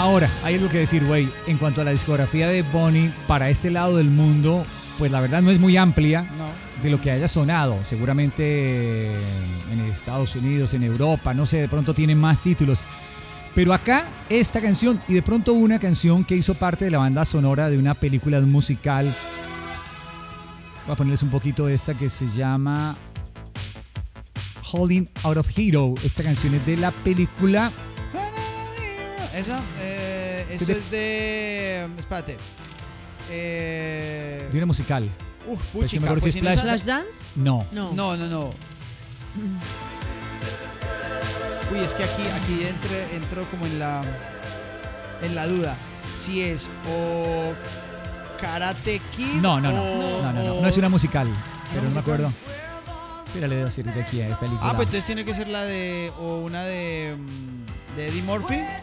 Ahora, hay algo que decir, güey. En cuanto a la discografía de Bunny, para este lado del mundo, pues la verdad no es muy amplia No. de lo que haya sonado. Seguramente en Estados Unidos, en Europa, no sé, de pronto tienen más títulos. Pero acá, esta canción, y de pronto una canción que hizo parte de la banda sonora de una película musical. Voy a ponerles un poquito de esta que se llama Holding Out of Hero. Esta canción es de la película. Esa, eso es de. Espérate. De una musical. Puchica, si me acuerdo si es si no Flash- esa- ¿Flashdance? No. No. No. Uy, es que aquí entro como en la duda. Si es o Karate Kid No. o- No es una musical. Pero no me musical? acuerdo. Espérale de decir de aquí a película. Ah, pues entonces tiene que ser la de. O una de Eddie Murphy.